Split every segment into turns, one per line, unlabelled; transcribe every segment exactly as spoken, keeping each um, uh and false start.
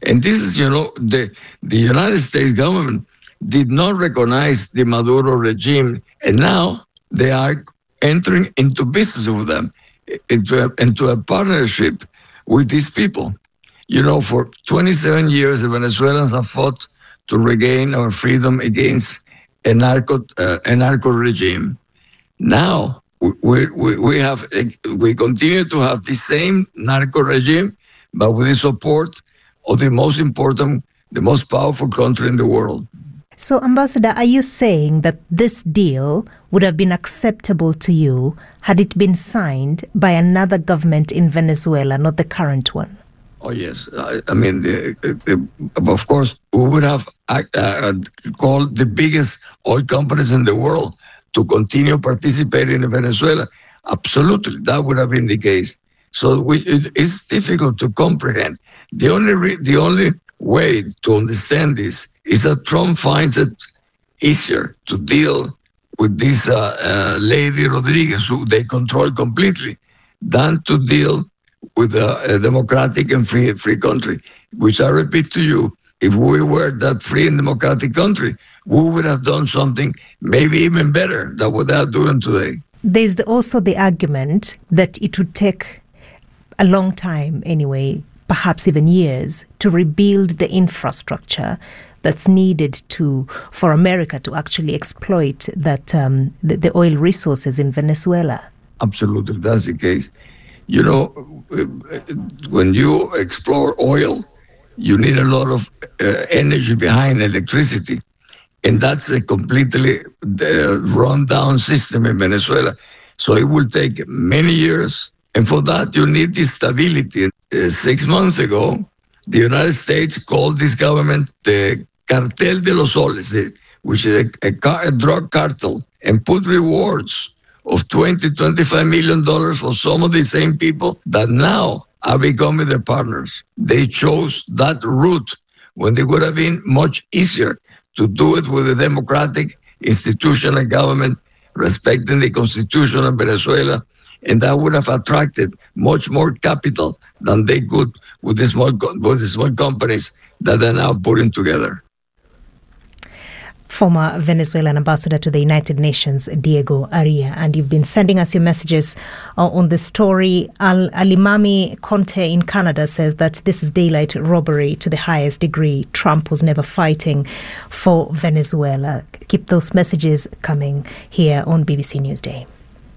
And this is, you know, the, the United States government did not recognize the Maduro regime, and now they are entering into business with them, into a, into a partnership with these people. You know, for twenty-seven years, the Venezuelans have fought to regain our freedom against a narco, uh, a narco regime. Now, we, we, we, have, we continue to have the same narco regime, but with the support of the most important, the most powerful country in the world.
So, Ambassador, are you saying that this deal would have been acceptable to you had it been signed by another government in Venezuela, not the current one?
Oh, yes. I, I mean, the, the, of course, we would have uh, called the biggest oil companies in the world to continue participating in Venezuela. Absolutely, that would have been the case. So we, it, it's difficult to comprehend. The only re, the only way to understand this is that Trump finds it easier to deal with this uh, uh, lady Rodriguez, who they control completely, than to deal with a, a democratic and free free country. Which I repeat to you, if we were that free and democratic country, we would have done something maybe even better than what they are doing today.
There's the, also the argument that it would take a long time anyway, perhaps even years, to rebuild the infrastructure that's needed to for America to actually exploit that um, the, the oil resources in Venezuela.
Absolutely, that's the case. You know, when you explore oil, you need a lot of uh, energy behind electricity. And that's a completely uh, run-down system in Venezuela. So it will take many years. And for that, you need this stability. Uh, six months ago, the United States called this government the Cartel de los Soles, which is a, a, car, a drug cartel, and put rewards of twenty, twenty-five million dollars for some of the same people that now are becoming their partners. They chose that route when it would have been much easier to do it with a democratic institutional government respecting the constitution of Venezuela, and that would have attracted much more capital than they could with the small, with the small companies that they're now putting together.
Former Venezuelan ambassador to the United Nations, Diego Aria, and you've been sending us your messages uh, on the story. Al- Alimami Conte in Canada says that this is daylight robbery to the highest degree. Trump was never fighting for Venezuela. Keep those messages coming here on B B C Newsday.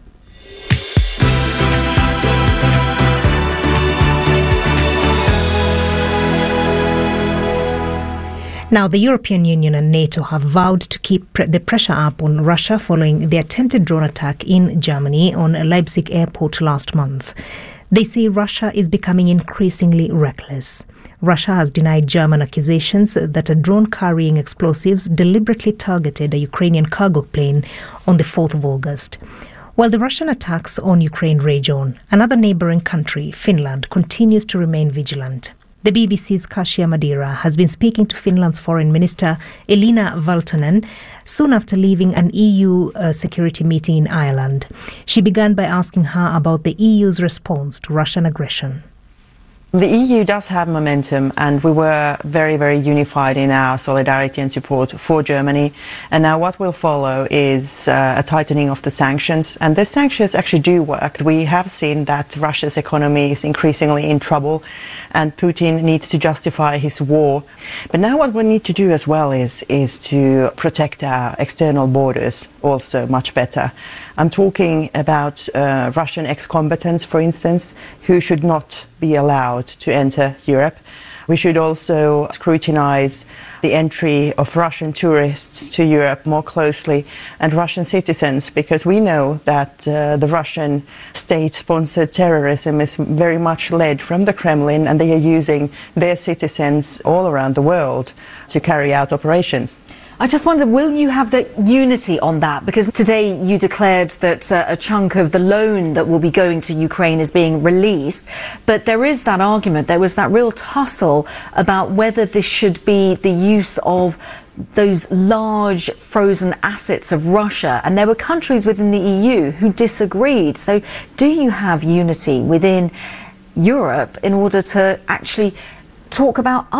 Now, the European Union and NATO have vowed to keep pre- the pressure up on Russia following the attempted drone attack in Germany on Leipzig airport last month. They say Russia is becoming increasingly reckless. Russia has denied German accusations that a drone carrying explosives deliberately targeted a Ukrainian cargo plane on the fourth of August. While the Russian attacks on Ukraine rage on, another neighbouring country, Finland, continues to remain vigilant. The B B C's Kasia Madira has been speaking to Finland's Foreign Minister Elina Valtonen soon after leaving an E U uh, security meeting in Ireland. She began by asking her about the E U's response to Russian aggression.
The E U does have momentum, and we were very, very unified in our solidarity and support for Germany. And now what will follow is uh, a tightening of the sanctions, and the sanctions actually do work. We have seen that Russia's economy is increasingly in trouble, and Putin needs to justify his war. But now what we need to do as well is, is to protect our external borders also much better. I'm talking about uh, Russian ex-combatants, for instance, who should not be allowed to enter Europe. We should also scrutinize the entry of Russian tourists to Europe more closely, and Russian citizens, because we know that uh, the Russian state-sponsored terrorism is very much led from the Kremlin, and they are using their citizens all around the world to carry out operations.
I just wonder, will you have the unity on that? Because today you declared that uh, a chunk of the loan that will be going to Ukraine is being released. But there is that argument, there was that real tussle about whether this should be the use of those large frozen assets of Russia. And there were countries within the E U who disagreed. So do you have unity within Europe in order to actually talk about